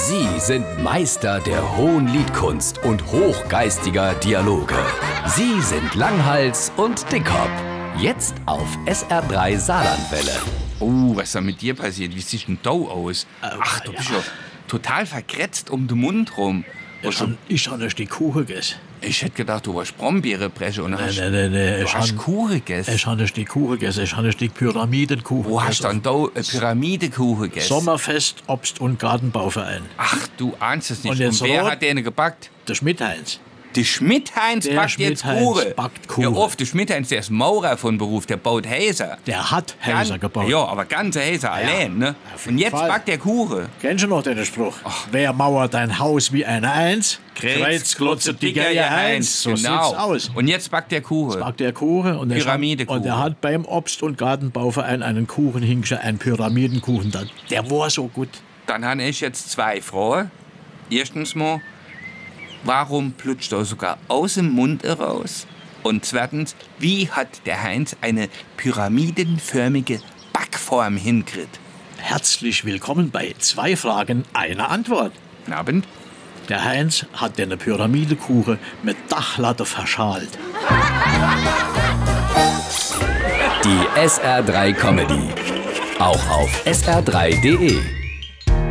Sie sind Meister der hohen Liedkunst und hochgeistiger Dialoge. Sie sind Langhals und Dickhop. Jetzt auf SR3 Saarlandwelle. Oh, was ist da mit dir passiert? Wie siehst denn du aus? Ach, du bist ja total verkretzt um den Mund rum. Ich habe ein Stück Kuchen gegessen. Ich hätte gedacht, du warst Brombeerenbrecher und hast Ich Kuchen gegessen. habe ein Stück Kuchen gegessen. Ich habe ein Stück Pyramidenkuchen Wo hast du gegessen. dann da eine Pyramidekuchen gegessen? Sommerfest, Obst- und Gartenbauverein. Ach, du ahnst es nicht. Und jetzt wer rot? hat den gebackt? Der Schmidt-Heinz. Der Schmidt-Heinz Der backt jetzt Schmidt-Heinz Kuchen. backt Kuchen. Ja, oft, der Schmidt-Heinz, der ist Maurer von Beruf, der baut Häuser. Der hat Häuser gebaut. Ja, aber ganze Häuser allein, ne? auf jeden Und jetzt Fall. backt der Kuchen. Kennst du noch den Spruch? Wer mauert ein Haus wie eine Eins? Kreuzklotze dicker ja Eins. So sieht's aus. Und jetzt backt der Kuchen. Backt der Kuchen und Pyramidekuchen. Und er hat beim Obst- und Gartenbauverein einen Kuchen hingestellt, einen Pyramidenkuchen. Der war so gut. Dann habe ich jetzt zwei Fragen. Erstens mal, warum plutscht er sogar aus dem Mund heraus? Und zweitens, wie hat der Heinz eine pyramidenförmige Backform hingekriegt? Herzlich willkommen bei 2 Fragen, einer Antwort. Guten Abend. Der Heinz hat den Pyramidekuchen mit Dachlatte verschalt. Die SR3 Comedy. Auch auf sr3.de.